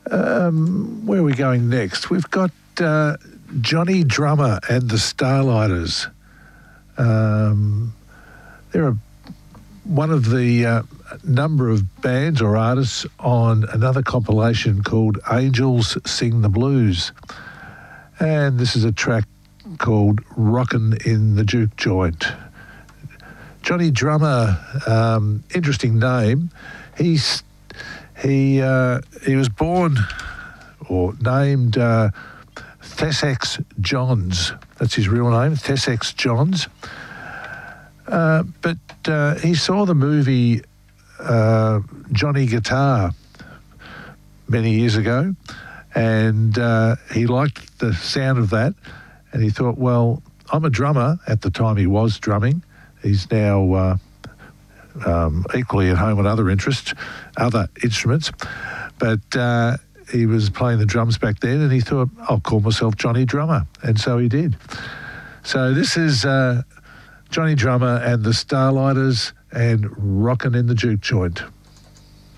Where are we going next? We've got Johnny Drummer and the Starlighters. They're one of the number of bands or artists on another compilation called Angels Sing the Blues. And this is a track called Rockin' in the Juke Joint. Johnny Drummer, interesting name. He was born or named Thessex Johns. That's his real name, Thessex Johns. But he saw the movie Johnny Guitar many years ago, and he liked the sound of that, and he thought, well, I'm a drummer. At the time he was drumming. He's now equally at home on other instruments, but he was playing the drums back then, and he thought, I'll call myself Johnny Drummer, and so he did. So this is Johnny Drummer and the Starlighters and Rockin' in the Juke Joint.